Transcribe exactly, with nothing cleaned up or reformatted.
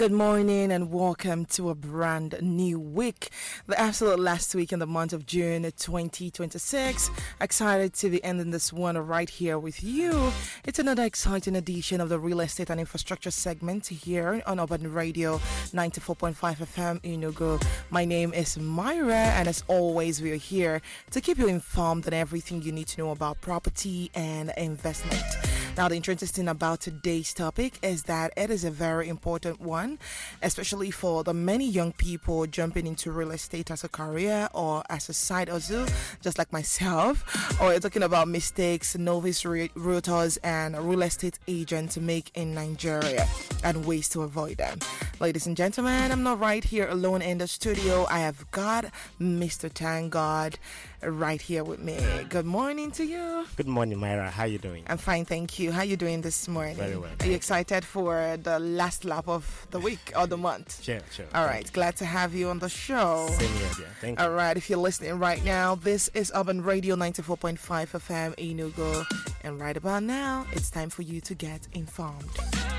Good morning and welcome to a brand new week, the absolute last week in the month of June twenty twenty-six. Excited to be ending this one right here with you. It's another exciting edition of the Real Estate and Infrastructure segment here on Urban Radio ninety-four point five F M Enugu. My name is Myra, and as always, we are here to keep you informed on everything you need to know about property and investment. Now, the interesting thing about today's topic is that it is a very important one, especially for the many young people jumping into real estate as a career or as a side hustle, just like myself. Or we're talking about mistakes novice re- realtors and real estate agents make in Nigeria and ways to avoid them. Ladies and gentlemen, I'm not right here alone in the studio. I have got Mister Tangod right here with me. Good morning to you. Good morning, Myra. How are you doing? I'm fine, thank you. How are you doing this morning? Very well. Are you excited for the last lap of the week or the month? Sure, sure. All right, glad to have you on the show. Same here, dear. Thank you. All right, if you're listening right now, this is Urban Radio ninety-four point five F M Enugu. And right about now, it's time for you to get informed.